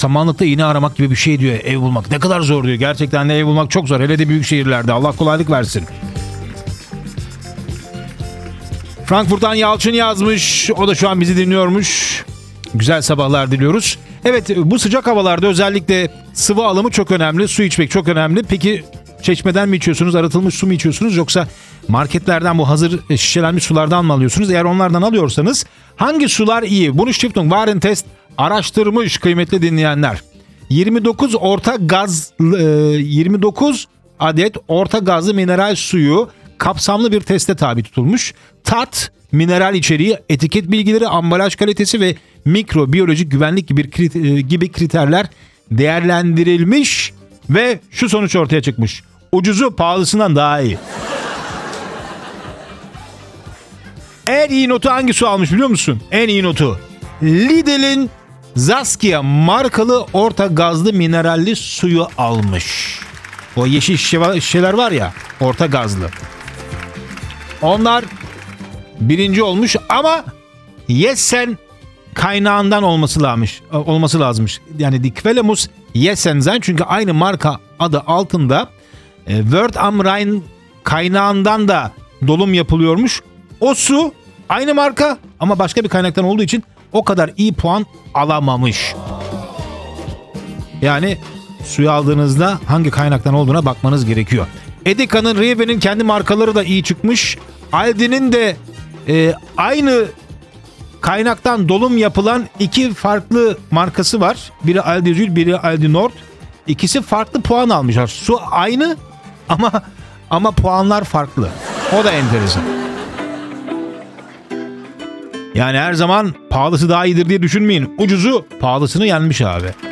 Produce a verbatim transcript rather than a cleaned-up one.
Samanlıkta iğne aramak gibi bir şey diyor, ev bulmak. Ne kadar zor diyor. Gerçekten de ev bulmak çok zor. Hele de büyük şehirlerde. Allah kolaylık versin. Frankfurt'tan Yalçın yazmış. O da şu an bizi dinliyormuş. Güzel sabahlar diliyoruz. Evet, bu sıcak havalarda özellikle sıvı alımı çok önemli. Su içmek çok önemli. Peki çeşmeden mi içiyorsunuz? Arıtılmış su mu içiyorsunuz? Yoksa marketlerden bu hazır şişelenmiş sulardan mı alıyorsunuz? Eğer onlardan alıyorsanız hangi sular iyi? Bunu Stiftung Warentest araştırmış kıymetli dinleyenler. yirmi dokuz orta gaz yirmi dokuz adet orta gazlı mineral suyu kapsamlı bir teste tabi tutulmuş. Tat, mineral içeriği, etiket bilgileri, ambalaj kalitesi ve mikrobiyolojik güvenlik gibi gibi kriterler değerlendirilmiş ve şu sonuç ortaya çıkmış. Ucuzu pahalısından daha iyi. En iyi notu hangi su almış biliyor musun? En iyi notu Lidl'in Zaskia markalı orta gazlı mineralli suyu almış. O yeşil şişeler var ya, orta gazlı. Onlar birinci olmuş ama Jessen kaynağından olması lazımmış. Olması lazımmış. Yani Die Quelle muss Jessen sein, çünkü aynı marka adı altında e, Wörth am Rhein kaynağından da dolum yapılıyormuş. O su aynı marka ama başka bir kaynaktan olduğu için o kadar iyi puan alamamış. Yani suyu aldığınızda hangi kaynaktan olduğuna bakmanız gerekiyor. Edeka'nın, Rewe'nin kendi markaları da iyi çıkmış. Aldi'nin de e, aynı kaynaktan dolum yapılan iki farklı markası var. Biri Aldi Süd, biri Aldi Nord. İkisi farklı puan almışlar. Su aynı ama ama puanlar farklı. O da enteresan. Yani her zaman pahalısı daha iyidir diye düşünmeyin. Ucuzu pahalısını yenmiş abi.